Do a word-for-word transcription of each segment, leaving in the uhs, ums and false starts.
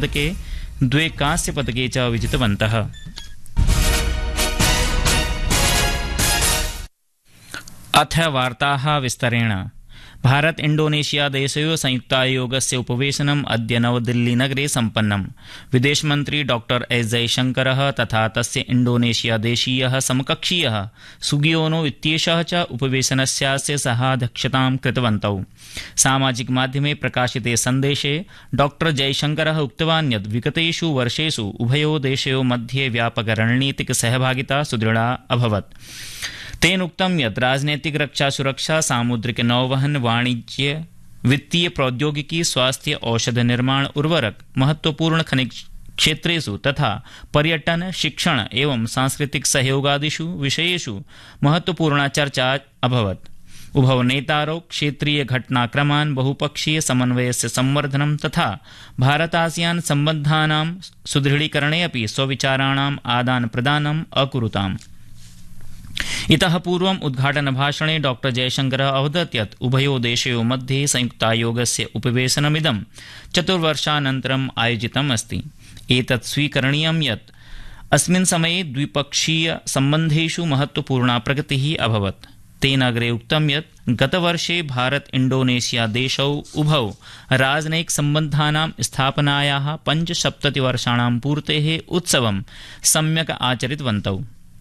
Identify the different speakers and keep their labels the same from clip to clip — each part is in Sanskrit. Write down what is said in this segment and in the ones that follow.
Speaker 1: स्वर्णपदके द्वे कांस्यपदके च विजितवन्तः। अथ वार्ताः विस्तरेण। भारत इंडोनेशिया देशयोः संयुक्तायोगस्य उपवेशनम् अद्य नवदिल्लीनगरे सम्पन्नम्। विदेशमन्त्री डॉक्टर एस जयशंकरः तथा तस्य इंडोनेशिया देशीयः समकक्षीयः सुगियोनो इत्येषः च उपवेशनस्यास्य सहाध्यक्षतां कृतवन्तौ। सामाजिकमाध्यमे प्रकाशिते सन्देशे डॉक्टर जयशंकरः उक्तवान् यत् विगतेषु वर्षेषु उभयोः देशयोः मध्ये व्यापकरणनीतिक सहभागिता सुदृढा अभवत्। तेन उक्तं यत् राजनैतिक रक्षा सुरक्षा सामुद्रिक नौवहन वाणिज्य वित्तीय प्रौद्योगिकी स्वास्थ्य औषध निर्माण उर्वरक महत्वपूर्ण खनिज क्षेत्रेषु तथा पर्यटन शिक्षण एवं सांस्कृतिक सहयोगादिषु विषयेषु महत्वपूर्णा चर्चा अभवत्। उभौ नेतारौ क्षेत्रीय घटनाक्रमान् बहुपक्षीय समन्वयस्य संवर्धनं तथा भारतासियान सम्बन्धानां सुदृढीकरणे अपि स्वविचाराणाम् आदान प्रदानम् अकुरुताम्। इतः पूर्वम् उद्घाटनभाषणे डॉक्टर जयशंकरः अवदत् यत् उभयोः देशयोः मध्ये संयुक्तायोगस्य उपवेशनमिदं चतुर्वर्षानन्तरम् आयोजितम् अस्ति। एतत् स्वीकरणीयं यत् अस्मिन् समये द्विपक्षीय सम्बन्धेषु महत्वपूर्णा प्रगतिः अभवत्। तेन अग्रे उक्तं यत् गतवर्षे भारत इंडोनेशिया देशौ उभौ राजनयिक सम्बन्धानां स्थापनायाः पञ्चसप्ततिवर्षाणां पूर्तेः उत्सवं सम्यक् आचरितवन्तौ।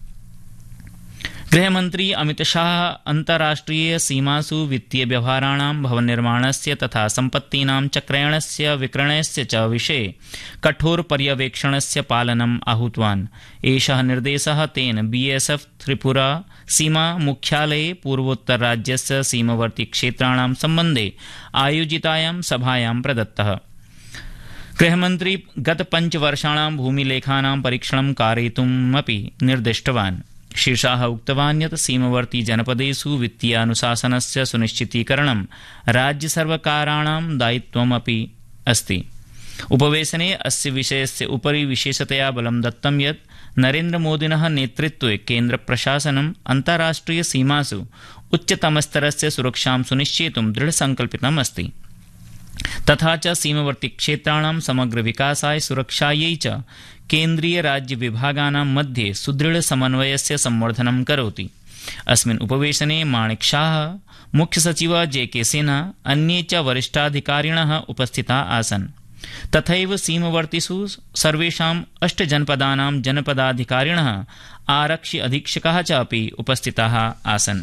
Speaker 1: गृहमन्त्री अमितशाह अन्ताराष्ट्रिय सीमासु वित्तीय व्यवहाराणां भवन निर्माणस्य तथा सम्पत्तीनां चक्रयणस्य विक्रयणस्य च विषये कठोर पर्यवेक्षणस्य पालनम् आहूतवान्। एषः निर्देशः तेन बीएसएफ त्रिपुरा सीमा मुख्यालये पूर्वोत्तरराज्यस्य सीमवर्ती क्षेत्राणां सम्बन्धे आयोजितायां सभायां प्रदत्तः। गृहमन्त्री गत पञ्चवर्षाणां भूमिलेखानां परीक्षणं कारयितुमपि निर्दिष्टवान्। श्री शाह उक्तवान् यत् सीमवर्ती जनपदेषु वित्तीयानुशासनस्य सुनिश्चितीकरणं राज्यसर्वकाराणां दायित्वमपि अस्ति। उपवेशने अस्य विषयस्य उपरि विशेषतया बलं दत्तं यत् नरेन्द्रमोदिनः नेतृत्वे केन्द्रप्रशासनम् अन्ताराष्ट्रिय सीमासु उच्चतमस्तरस्य सुरक्षां सुनिश्चेतुं दृढसङ्कल्पितम् अस्ति तथा च सीमवर्ती क्षेत्राणां समग्र विकासाय सुरक्षायै च केन्द्रीय राज्य विभागानां मध्ये सुदृढ़ समन्वयस्य संवर्धनं करोति। अस्मिन् उपवेशने माणिक शाह, मुख्य सचिव जे के सिन्हा, अन्ये च वरिष्ठाधिकारिणः उपस्थिता आसन्। तथैव सीमवर्तिषु सर्वेषाम् अष्ट जनपदानां जनपदाधिकारिणः, आरक्षि अधीक्षकाः च अपि उपस्थिताः आसन्।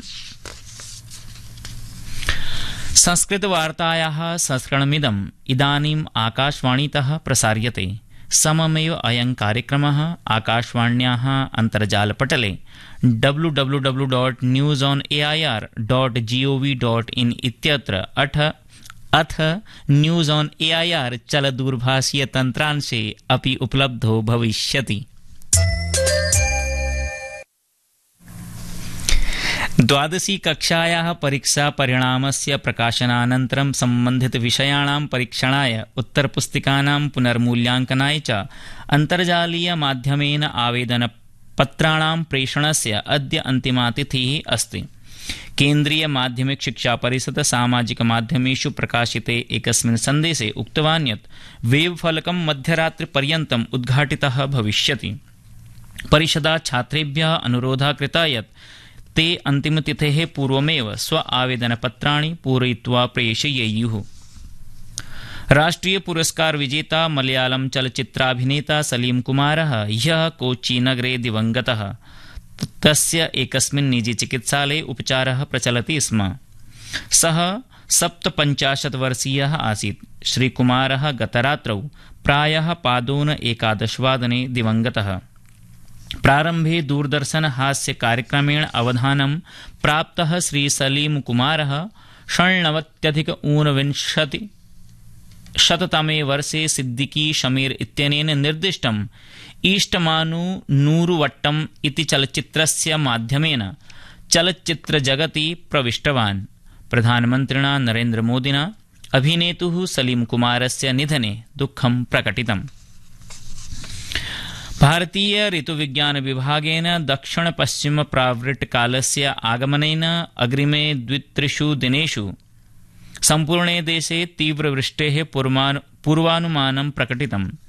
Speaker 1: संस्कृतवार्तायाः संस्करणमिदम् इदानीम् आकाशवाणीतः प्रसार्यते। सममेव अयं कार्यक्रमः आकाशवाण्याः अन्तर्जालपटले W W W dot news on A I R dot G O V dot in इत्यत्र अथ अथ news on A I R चलदूरभाषीय तन्त्रांशे अपि उपलब्धो भविष्यति। द्वादशी कक्षायाः परीक्षा परिणामस्य प्रकाशनानन्तरं सम्बन्धित विषयाणां परीक्षणाय उत्तरपुस्तिकानां पुनर्मूल्याङ्कनाय च अन्तर्जालीय माध्यमेन आवेदनपत्राणां प्रेषणस्य अद्य अन्तिमा तिथिः अस्ति। केन्द्रीय माध्यमिक शिक्षा परिषद सामाजिक माध्यमेषु प्रकाशिते एकस्मिन् सन्देशे उक्तवान् यत् वेब फलकं मध्यरात्रिपर्यन्तम् उद्घाटितः भविष्यति। परिषदा छात्रेभ्यः अनुरोधः कृतः यत् ते अन्तिमतिथेः पूर्वमेव स्व आवेदनपत्राणि पूरयित्वा प्रेषयेयुः। राष्ट्रीय पुरस्कार विजेता मलयालम चलच्चित्राभिनेता सलीम कुमारः ह्यः कोच्चि नगरे दिवङ्गतः। तस्य एकस्मिन् निजी चिकित्सालये उपचारः प्रचलति स्म। सः सप्तपञ्चाशत् वर्षीयः आसीत्। श्रीकुमारः गतरात्रौ प्रायः पादोन एकादशवादने दिवङ्गतः। प्रारम्भे दूरदर्शन हास्य कार्यक्रमेण अवधानं प्राप्तः श्री सलीम कुमारः षण्णवत्यधिक ऊनविंशति शततमे वर्षे सिद्दीकी शमीर इत्यनेन निर्दिष्टम् ईष्टमानु नूरुवट्टम् इति चलच्चित्रस्य माध्यमेन चलच्चित्रजगति प्रविष्टवान्। प्रधानमन्त्रिणा नरेन्द्रमोदिना अभिनेतुः सलीम कुमारस्य निधने दुःखं प्रकटितम्। भारतीय ऋतुविज्ञान विभागेन दक्षिण पश्चिम प्रावृट्कालस्य आगमनेन अग्रिमे द्वित्रिषु दिनेषु सम्पूर्णे देशे तीव्रवृष्टेः पूर्वानुमानं प्रकटितम्।